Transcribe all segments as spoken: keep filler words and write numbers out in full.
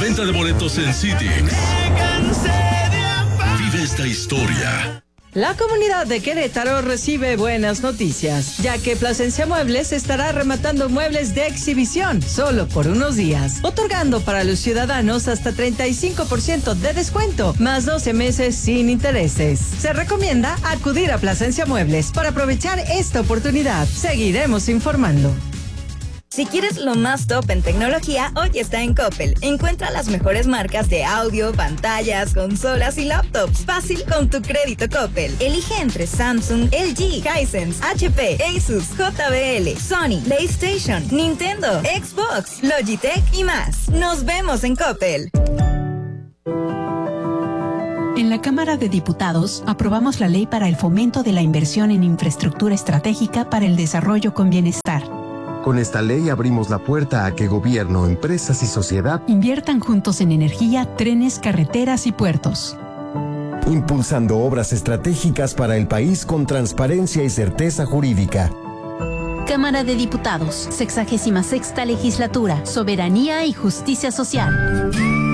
Venta de boletos en Citix. Vive esta historia. La comunidad de Querétaro recibe buenas noticias, ya que Plasencia Muebles estará rematando muebles de exhibición solo por unos días, otorgando para los ciudadanos hasta treinta y cinco por ciento de descuento, más doce meses sin intereses. Se recomienda acudir a Plasencia Muebles para aprovechar esta oportunidad. Seguiremos informando. Si quieres lo más top en tecnología, hoy está en Coppel. Encuentra las mejores marcas de audio, pantallas, consolas y laptops. Fácil con tu crédito Coppel. Elige entre Samsung, L G, Hisense, H P, Asus, J B L, Sony, PlayStation, Nintendo, Xbox, Logitech y más. Nos vemos en Coppel. En la Cámara de Diputados aprobamos la ley para el fomento de la inversión en infraestructura estratégica para el desarrollo con bienestar. Con esta ley abrimos la puerta a que gobierno, empresas y sociedad inviertan juntos en energía, trenes, carreteras y puertos. Impulsando obras estratégicas para el país con transparencia y certeza jurídica. Cámara de Diputados, sexagésima sexta legislatura, soberanía y justicia social.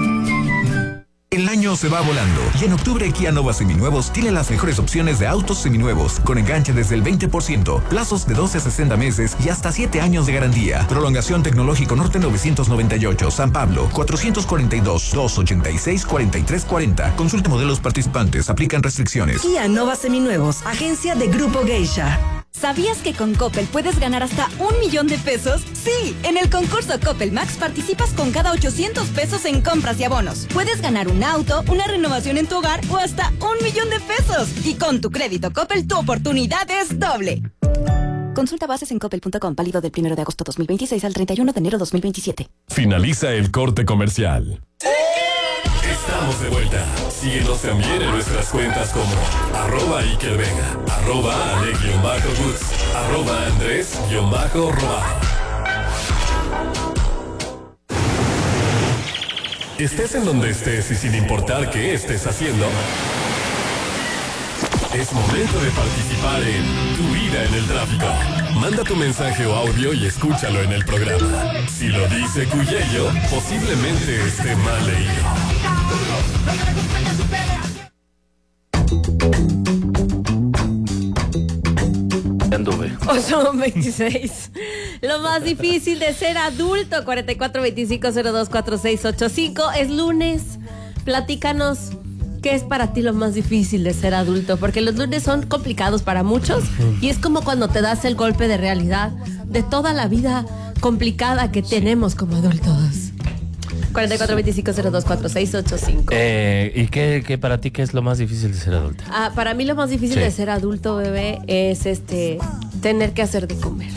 El año se va volando y en octubre Kia Nova Seminuevos tiene las mejores opciones de autos seminuevos con enganche desde el veinte por ciento, plazos de doce a sesenta meses y hasta siete años de garantía. Prolongación Tecnológico Norte novecientos noventa y ocho, San Pablo, cuatrocientos cuarenta y dos, doscientos ochenta y seis, cuarenta y tres cuarenta. Consulte modelos participantes, aplican restricciones. Kia Nova Seminuevos, agencia de Grupo Geisha. ¿Sabías que con Coppel puedes ganar hasta un millón de pesos? Sí, en el concurso Coppel Max participas con cada ochocientos pesos en compras y abonos. Puedes ganar un auto, una renovación en tu hogar o hasta un millón de pesos. Y con tu crédito Coppel, tu oportunidad es doble. Consulta bases en coppel punto com, válido del primero de agosto dos mil veintiséis al treinta y uno de enero dos mil veintisiete. Finaliza el corte comercial. Estamos de vuelta. Síguenos también en nuestras cuentas como arroba Iker Vega, arroba Ale-Woods, arroba Andrés-Robajo. Estés en donde estés y sin importar qué estés haciendo, es momento de participar en Tu Vida en el Tráfico. Manda tu mensaje o audio y escúchalo en el programa. Si lo dice Cuyello, posiblemente esté mal leído. ocho veintiséis. Lo más difícil de ser adulto. Cuarenta y cuatro veinticinco cero dos cuatro seis ocho cinco. Es lunes. Platícanos qué es para ti lo más difícil de ser adulto, porque los lunes son complicados para muchos y es como cuando te das el golpe de realidad de toda la vida complicada que tenemos como adultos. cuarenta y cuatro veinticinco cero dos cuatro seis ocho cinco. Eh, ¿Y qué, qué para ti qué es lo más difícil de ser adulta? Ah, para mí lo más difícil Sí. de ser adulto, bebé, es este tener que hacer de comer.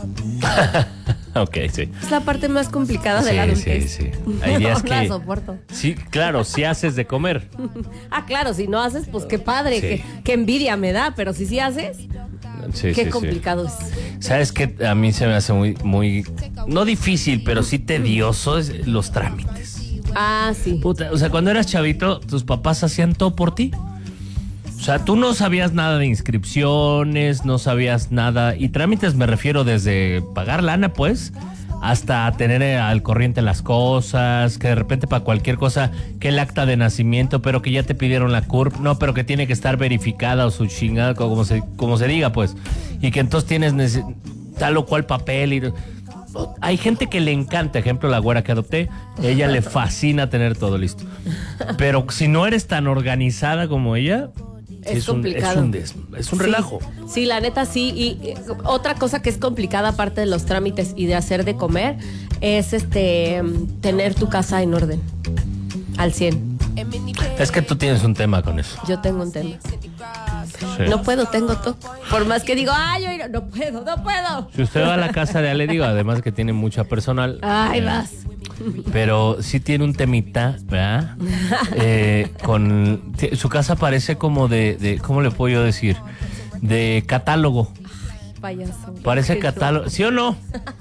Ok, sí. Es la parte más complicada de Sí, la adultez. sí, sí. Hay días no la que... soporto. Sí, claro, si haces de comer. Ah, claro, si no haces, pues qué padre, Sí. qué, qué envidia me da, pero si sí haces, Sí, qué sí, complicado sí. es. ¿Sabes qué? A mí se me hace muy, muy, no difícil, pero sí tedioso es los trámites. Ah, sí. Puta, o sea, cuando eras chavito, tus papás hacían todo por ti. O sea, tú no sabías nada de inscripciones, no sabías nada. Y trámites me refiero desde pagar lana, pues, hasta tener al corriente las cosas, que de repente para cualquier cosa, que el acta de nacimiento, pero que ya te pidieron la C U R P, no, pero que tiene que estar verificada o su chingada, como se, como se diga, pues. Y que entonces tienes nece- tal o cual papel y... Hay gente que le encanta, ejemplo, la güera que adopté, ella le fascina tener todo listo. Pero si no eres tan organizada como ella... Es, es un, complicado. es un, des, es un Sí, relajo. Sí, la neta sí. Y eh, otra cosa que es complicada, aparte de los trámites y de hacer de comer, es este tener tu casa en orden. Al cien. Es que tú tienes un tema con eso. Yo tengo un tema. Sí. No puedo, tengo todo. Por más que digo, ay, yo no puedo, no puedo. Si usted va a la casa de Ale, digo, además que tiene mucha personal. Ay, eh, vas. Pero sí tiene un temita, ¿verdad? Eh, con t- su casa parece como de, de, ¿cómo le puedo yo decir? De catálogo. Payaso. Parece Qué catálogo. ¿Sí o no?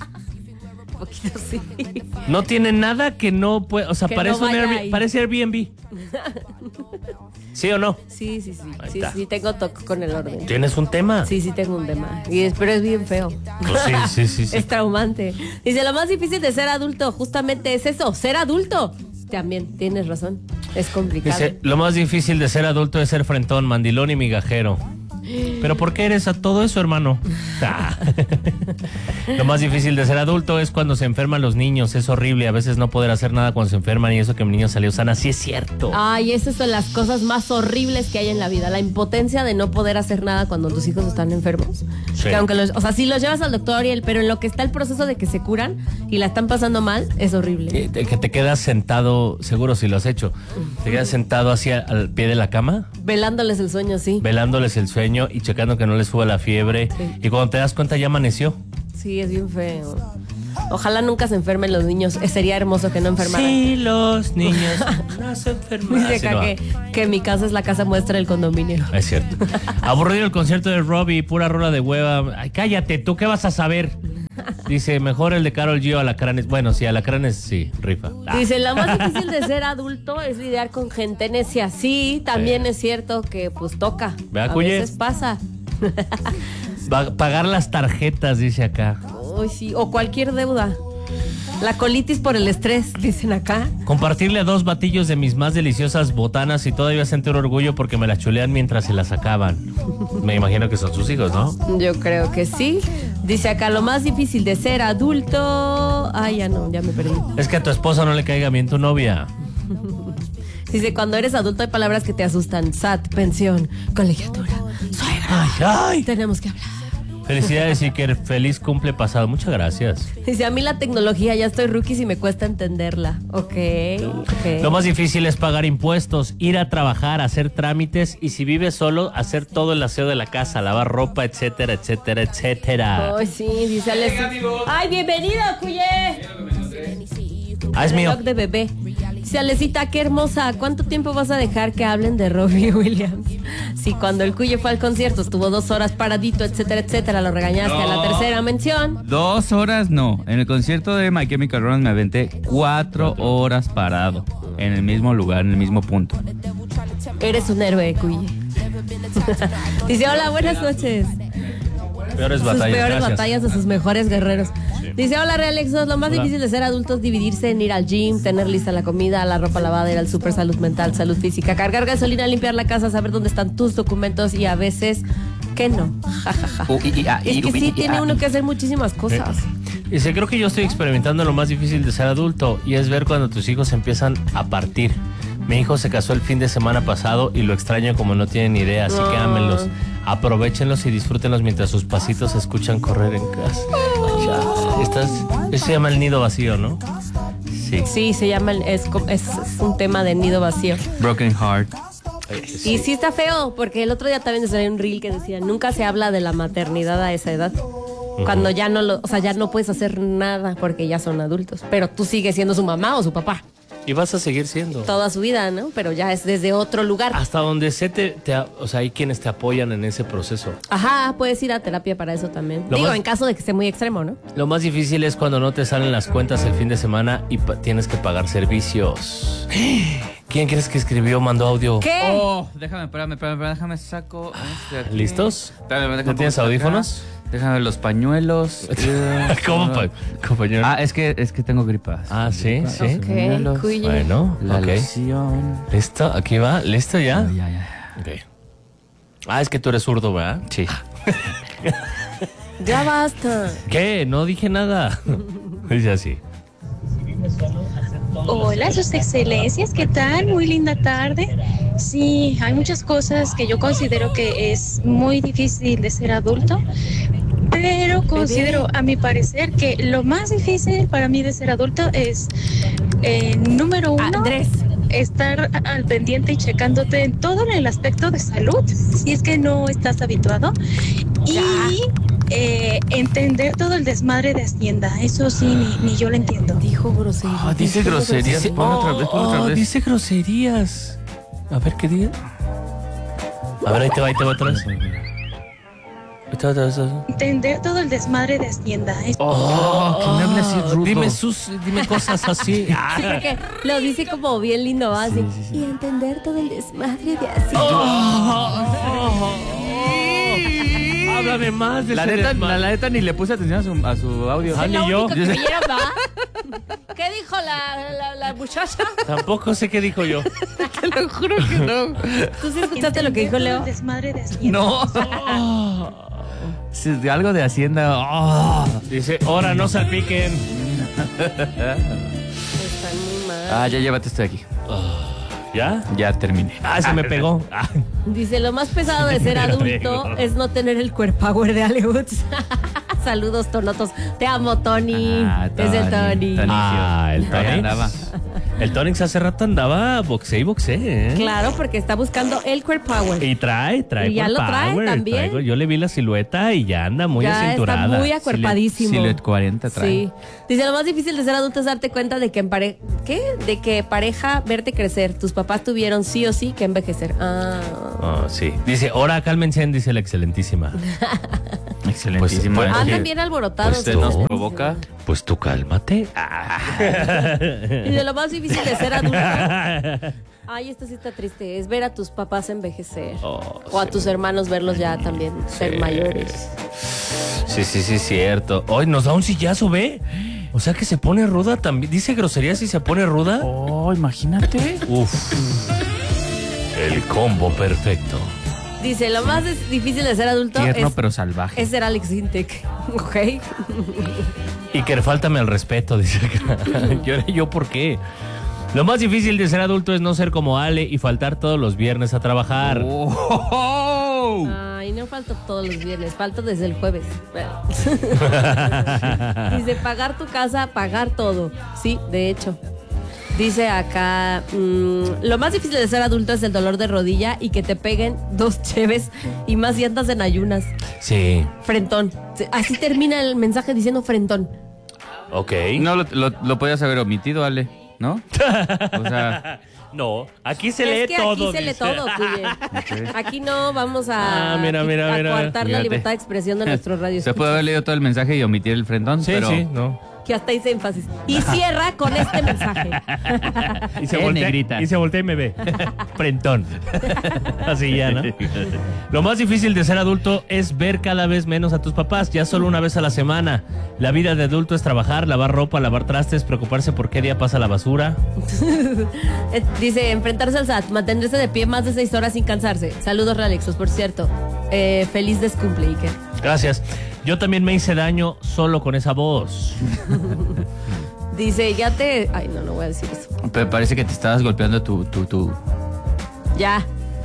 Un poquito sí. No tiene nada que no puede, o sea, Que parece, no un vaya Airbnb, ahí. parece Airbnb. ¿Sí o no? Sí, sí, sí. Ahí Sí, está. sí, tengo toque con el orden. ¿Tienes un tema? Sí, sí, tengo un tema. Y es, pero es bien feo. Pues sí, sí, sí, sí. Es traumante. Dice, lo más difícil de ser adulto justamente es eso, ser adulto. también tienes razón. Es complicado. Dice, lo más difícil de ser adulto es ser frentón, mandilón y migajero. ¿Pero por qué eres a todo eso, hermano? Ah. Lo más difícil de ser adulto es cuando se enferman los niños. Es horrible a veces no poder hacer nada cuando se enferman y eso que mi niño salió sana. Sí es cierto. Ay, esas son las cosas más horribles que hay en la vida. La impotencia de no poder hacer nada cuando tus hijos están enfermos. Sí. Que aunque los, o sea, sí los llevas al doctor, y el, pero en lo que está el proceso de que se curan y la están pasando mal, es horrible. Que te, que te quedas sentado, seguro si lo has hecho, te quedas sentado hacia al pie de la cama. Velándoles el sueño, sí. Velándoles el sueño y checando que no les suba la fiebre. Sí. Y cuando te das cuenta ya amaneció. Sí, es bien feo. Ojalá nunca se enfermen los niños. Sería hermoso que no enfermaran. Sí, los niños no se enferman. Dice acá que, que mi casa es la casa muestra del condominio. Es cierto. Aburrido el concierto de Robbie, pura rola de hueva. Ay, cállate, ¿tú qué vas a saber? Dice, mejor el de Karol G o Alacranes. Bueno, sí, Alacranes sí, rifa. Ah. Dice, lo más difícil de ser adulto es lidiar con gente necia. Sí, también sí. Es cierto que pues toca. Vea, a cuye. veces pasa. Va, pagar las tarjetas, dice acá. Uy, sí, o cualquier deuda. La colitis por el estrés, dicen acá. Compartirle a dos batillos de mis más deliciosas botanas y todavía sentir orgullo porque me las chulean mientras se las sacaban. Me imagino que son sus hijos, ¿no? Yo creo que sí. Dice acá, lo más difícil de ser adulto... Ay, ya no, ya me perdí. Es que a tu esposa no le caiga bien tu novia. Dice, cuando eres adulto hay palabras que te asustan. S A T, pensión, colegiatura, suegra. Ay, ay. Tenemos que hablar. Felicidades, Iker. Feliz cumple pasado. Muchas gracias. Dice, a mí la tecnología ya estoy rookie y me cuesta entenderla. Ok, ok. Lo más difícil es pagar impuestos, ir a trabajar, hacer trámites y si vives solo, hacer todo el aseo de la casa, lavar ropa, etcétera, etcétera, etcétera. Ay, sí, dice Alex. Ay, bienvenido, Cuye. Ah, es mío. De bebé. Dice Alecita, qué hermosa. ¿Cuánto tiempo vas a dejar que hablen de Robbie Williams? Sí, cuando el Cuye fue al concierto, estuvo dos horas paradito, etcétera, etcétera. Lo regañaste no. A la tercera mención. Dos horas no. En el concierto de My Chemical Romance me aventé cuatro horas parado. En el mismo lugar, en el mismo punto. Eres un héroe, Cuye. Dice, hola, buenas noches. Peores sus batallas, peores gracias. batallas de sus mejores guerreros. Sí. Dice, hola Realexos, lo más hola. difícil de ser adulto es dividirse en ir al gym, tener lista la comida, la ropa lavada, ir al súper, salud mental, salud física, cargar gasolina, limpiar la casa, saber dónde están tus documentos y a veces que no. Ja, ja, ja. Uh, y, y, ah, es que y, sí y, tiene ah, uno que hacer muchísimas cosas. Dice, creo que yo estoy experimentando lo más difícil de ser adulto y es ver cuando tus hijos empiezan a partir. Mi hijo se casó el fin de semana pasado y lo extraño como no tienen ni idea, así no. que ámenlos, aprovechenlos y disfrútenlos mientras sus pasitos se escuchan correr en casa. Ya, estás, eso se llama el nido vacío, ¿no? Sí. Sí, se llama, el, es, es, es un tema de nido vacío. Broken Heart. Sí. Y sí está feo, porque el otro día también salió un reel que decía, nunca se habla de la maternidad a esa edad. Uh-huh. Cuando ya no lo, o sea, ya no puedes hacer nada porque ya son adultos, pero tú sigues siendo su mamá o su papá. Y vas a seguir siendo. Toda su vida, ¿no? Pero ya es desde otro lugar. Hasta donde sé, te, te, o sea, hay quienes te apoyan en ese proceso. Ajá, puedes ir a terapia para eso también. Lo Digo, más, en caso de que esté muy extremo, ¿no? Lo más difícil es cuando no te salen las cuentas el fin de semana y pa- tienes que pagar servicios. ¿Quién crees que escribió, mandó audio? ¿Qué? Oh, déjame, espérame, espérame, déjame saco. Este ¿Listos? Espérame, déjame, ¿No tienes audífonos? Acá. Déjame los pañuelos. ¿Cómo, pa- compañero? Ah, es que, es que tengo gripas. Ah, sí, sí. Ok, cuye. Bueno, la ok. loción. ¿Listo? ¿Aquí va? ¿Listo ya? No, ya, ya. Ok. Ah, es que tú eres zurdo, ¿verdad? Sí. Ya basta. ¿Qué? No dije nada. Dice así. Hola, sus excelencias, ¿qué tal? Muy linda tarde. Sí, hay muchas cosas que yo considero que es muy difícil de ser adulto, pero considero, a mi parecer, que lo más difícil para mí de ser adulto es, eh, número uno, Andrés. estar al pendiente y checándote en todo en el aspecto de salud, si es que no estás habituado, y eh, entender todo el desmadre de Hacienda. Eso sí, ni, ni yo lo entiendo. Dijo groserías. Ah, dice groserías. Dice, pon otra vez, pon otra Oh, vez. dice groserías. A ver, ¿qué diga? A ver, ahí te va, ahí te va otra vez. Ahí te va otra vez. Entender todo el desmadre de Hacienda. Es- Oh, que me hable así rudo. Dime sus, dime cosas así. Sí, porque lo dice como bien lindo, ¿va? Así. Y entender todo el desmadre de así. Oh, háblame más de la ese neta, desmadre. la, la neta ni le puse atención a su, a su audio. Es Ah, lo ni yo. único que oyeron, ¿va? ¿Qué dijo la, la, la muchacha? Tampoco sé qué dijo yo. Te lo juro que no. ¿Tú sí escuchaste lo que dijo Leo? Desmadre de Hacienda. No. Sí, de algo de Hacienda. Oh. Dice, ahora no salpiquen. Están muy mal. Ah, ya llévate esto de aquí. ¿Ya? Ya terminé. Ah, se me pegó. Ah. Dice, lo más pesado de ser adulto es no tener el core power de Alex. Saludos, Tonotos. Te amo, Tony. Ah, es el Tony. Tony. Ah, el Ahí Tonix. andaba. El Tonix hace rato andaba boxé y boxé, ¿eh? Claro, porque está buscando el core power. Y trae, trae Y ya core lo trae power, también. traigo- yo le vi la silueta y ya anda muy ya acinturada. está muy acuerpadísimo. Silhouette cuarenta trae. Sí. Dice, lo más difícil de ser adulto es darte cuenta de que en pare... ¿Qué? De que pareja verte crecer. Tus papás tuvieron sí o sí que envejecer. Ah. Oh, sí. Dice, ahora cálmense, dice la excelentísima. Excelentísimo. Pues, pues, Andan bien alborotados. pues, ¿no? Nos provoca. Pues tú cálmate. Y de lo más difícil de ser adulto. Ay, esto sí está triste. Es ver a tus papás envejecer. Oh, o a sí. tus hermanos verlos ya también ser Sí. mayores. Sí, sí, sí, cierto. Hoy nos da un sillazo, ¿ve? O sea que se pone ruda también. Dice groserías y se pone ruda. Oh, imagínate. Uf. El combo perfecto. Dice, lo más des- difícil de ser adulto Tierno es, pero salvaje. es ser Alex Intec. ¿Ok? Y que faltame el respeto, dice acá. yo, yo, ¿por qué? Lo más difícil de ser adulto es no ser como Ale y faltar todos los viernes a trabajar. Oh. Ay, no falto todos los viernes, falto desde el jueves. Dice, pagar tu casa, pagar todo. Sí, de hecho. Dice acá, mmm, lo más difícil de ser adulto es el dolor de rodilla y que te peguen dos cheves y más llantas en ayunas. Sí. Frentón. Así termina el mensaje diciendo frentón. Ok. No, lo, lo, lo podías haber omitido, Ale, ¿no? O sea, No, aquí se es lee que todo. aquí se lee dice. todo, Cuye. Aquí no vamos a, Ah, mira, mira, a mira. coartar la Fíjate. libertad de expresión de nuestros radios. se puede haber leído todo el mensaje y omitir el frentón, Sí, pero... sí, no. Que hasta hice énfasis. Y cierra con este mensaje. Y se, Eh, voltea, negrita. y se voltea y me ve. Frentón. Así ya, ¿no? Lo más difícil de ser adulto es ver cada vez menos a tus papás, ya solo una vez a la semana. La vida de adulto es trabajar, lavar ropa, lavar trastes, preocuparse por qué día pasa la basura. Eh, Dice, enfrentarse al S A T, mantendrse de pie más de seis horas sin cansarse. Saludos, Ralexos, por cierto. Eh, feliz descumple, Iker. Gracias. Yo también me hice daño solo con esa voz. Dice, ya te... Ay, no, no voy a decir eso. Pero parece que te estabas golpeando tu... tu, tu... Ya,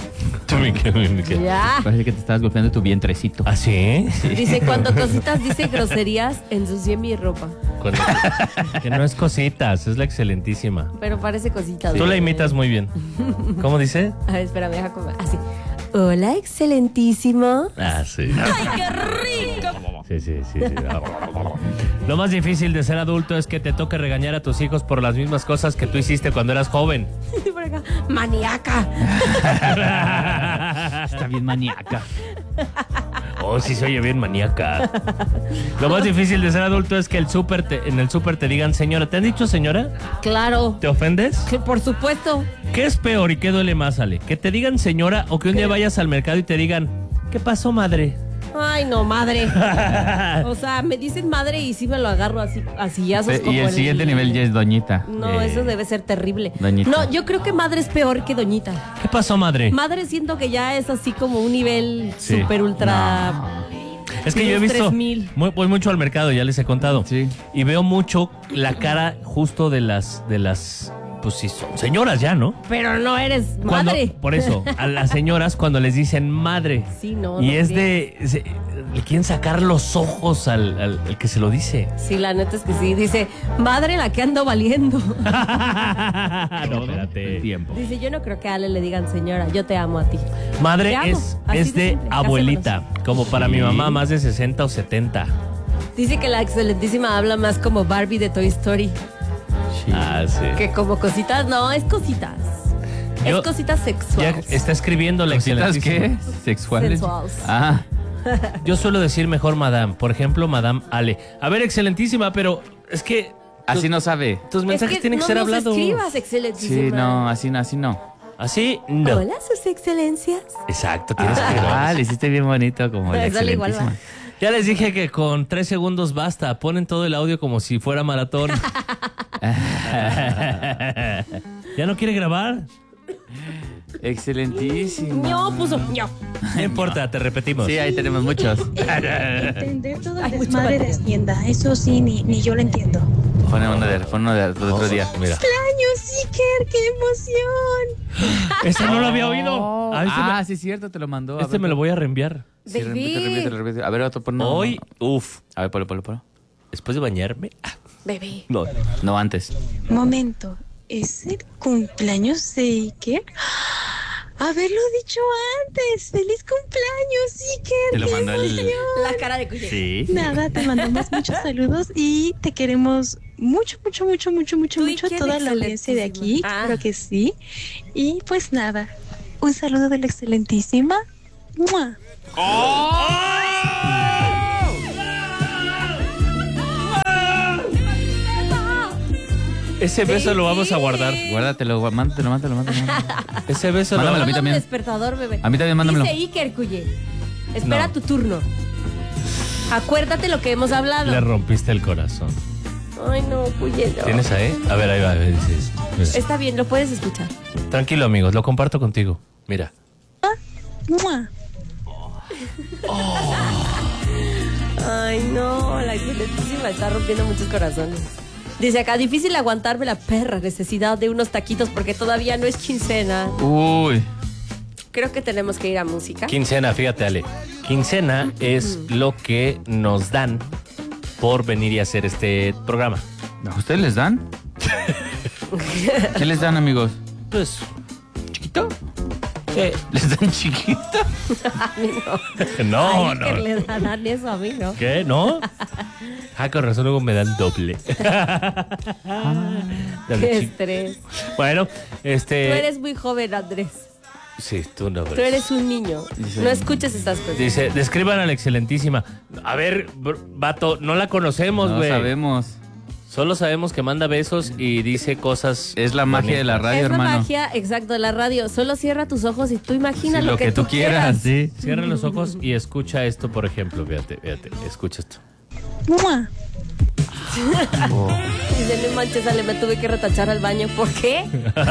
ya. Parece que te estabas golpeando tu vientrecito. ¿Ah, sí? Dice, cuando cositas dice groserías, ensucié mi ropa. Cuando- que no es cositas, es la excelentísima. Pero parece cositas. Tú la imitas muy bien. ¿Cómo dice? A ver, espera, deja comer. Así. Hola, excelentísimo. Ah, sí. ¡Ay, qué rico! Sí, sí, sí, sí. Lo más difícil de ser adulto es que te toque regañar a tus hijos por las mismas cosas que tú hiciste cuando eras joven. Por acá, maníaca. Está bien maníaca. Oh, sí se oye bien maníaca. Lo más difícil de ser adulto es que el súper te- en el súper te digan señora. ¿Te han dicho señora? Claro. ¿Te ofendes? Que por supuesto. ¿Qué es peor y qué duele más, Ale? ¿Que te digan señora o que un día vayas al mercado y te digan ¿qué pasó, madre? Ay, no, madre. O sea, me dicen madre y sí me lo agarro así, así ya sos Sí, como y el siguiente nivel ya es doñita. No, Eh, eso debe ser terrible. Doñita. No, yo creo que madre es peor que doñita. ¿Qué pasó, madre? Madre siento que ya es así como un nivel Sí. súper ultra. Es que yo he Unos visto, tres mil. muy- voy mucho al mercado, ya les he contado. Sí. Y veo mucho la cara justo de las, de las, pues sí, son señoras ya, ¿no? Pero no eres Cuando- madre. por eso, a las señoras cuando les dicen madre. Sí, no, Y no es sé. de, se- le quieren sacar los ojos al, al- al que se lo dice. Sí, la neta es que sí. Dice, madre la que ando valiendo. No, espérate. Tiempo. Dice, yo no creo que a Ale le digan señora, yo te amo a ti. Madre Te amo, es, así es de de simple, abuelita, como para mi Sí. mamá, más de sesenta o setenta. Dice que la excelentísima habla más como Barbie de Toy Story. Ah, sí. Que como cositas, no, es cositas. Yo- es cositas Ya sexuales. está escribiendo la ¿Cositas excelentísima. qué? ¿Sexuales? Sensuals. Ah, Yo suelo decir mejor madame. Por ejemplo, madame Ale. A ver, excelentísima, pero es que así no sabe. tus mensajes Es que tienen que no ser nos hablados. escribas, excelentísima. Sí, no, así, no, así no. Así, no. Hola, sus excelencias. Exacto, tienes que grabar. Ah, le hiciste bien bonito, como la Dale igual, excelentísima. Ya les dije que con tres segundos basta. Ponen todo el audio como si fuera maratón. ¿Ya no quiere grabar? Excelentísimo. No, puso ño. No importa, te repetimos. Sí, ahí tenemos muchos. Entender todo el desmadre de Hacienda, eso sí, ni, ni yo lo entiendo. Pon uno de, pon uno de, de otro día. Mira. ¡Cumpleaños, Iker! ¡Qué emoción! Ese no lo había oído. Ah, este ah me, sí, es cierto, te lo mandó. A este ver, me lo voy a reenviar. Sí, Baby. repite, repite, repite. A ver, otro, pon. No, Hoy, no. uff. A ver, ponlo, ponlo, ponlo. Después de bañarme. ah, Bebé. No. No, antes. Momento, ¿es el cumpleaños de Iker? Haberlo dicho antes. ¡Feliz cumpleaños, Iker! Te lo ¡Qué mandó el- emoción! La cara de Cuye. Sí. Nada, te mandamos muchos saludos y te queremos mucho, mucho, mucho, mucho, mucho, Tú, mucho. Iker, Toda la audiencia de aquí, excelentísima. Ah. creo que sí. Y pues nada, un saludo de la excelentísima. ¡Mua! Ese beso lo vamos a guardar. Guárdatelo, gua- mándatelo, mándatelo, mándatelo. Ese beso lo Mándamelo a mí Mándame un también. despertador, bebé. A mí también, mándamelo. Dice Iker, Cuye. Espera No. tu turno. Acuérdate lo que hemos hablado. le rompiste el corazón. Ay, no, Cuye, no. ¿Tienes ahí? A ver, ahí va. A ver, dices, mira. Está bien, lo puedes escuchar. Tranquilo, amigos, lo comparto contigo. Mira. ¡Mua! Ay, no, la excelentísima está rompiendo muchos corazones. Dice acá, difícil aguantarme la perra necesidad de unos taquitos porque todavía no es quincena. Uy. Creo que tenemos que ir a música. Quincena, fíjate, Ale. Quincena es lo que nos dan por venir y hacer este programa. ¿A ustedes les dan? ¿Qué les dan, amigos? Pues, ¿Chiquito? ¿qué? ¿Les dan chiquito? A mí no. No, Ay, no. que le dan eso a mí, ¿no? ¿Qué? ¿No? Ah, con razón luego me dan doble. Dale, Qué chi- estrés. Bueno, este... Tú eres muy joven, Andrés. Sí, tú no. Tú eres un niño. No escuches estas cosas. Dice, describan a la excelentísima. A ver, br- vato, no la conocemos, No güey. sabemos. Solo sabemos que manda besos y dice cosas. Es la magia de la radio, es la hermano. magia, exacto, de la radio. Solo cierra tus ojos y tú imagina Sí, lo, que, tú quieras. sí. Cierra los ojos y escucha esto, por ejemplo. Fíjate, fíjate, escucha esto. ¡Mua! Dice, no manches, Ale, me tuve que retachar al baño. ¿Por qué?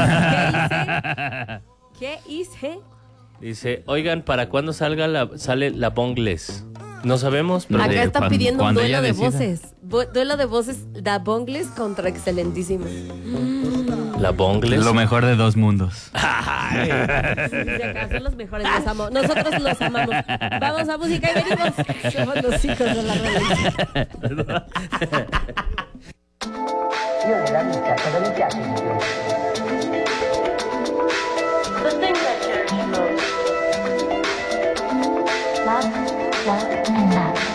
¿Qué hice? ¿Qué hice? Dice, oigan, ¿para cuándo salga la, sale la Bongles? No sabemos, pero... Acá de están cuando- pidiendo un cuando duelo ella de decida. voces. Bu- duelo de voces, Da Bongles contra Excelentísima. La Bongles. Lo mejor de dos mundos. De acá son los mejores, los amo. Nosotros los amamos. Vamos a música y venimos. Somos los hijos de la radio. Io nella vita cosa mi piace di più? The thing that church most. Love, love, and love.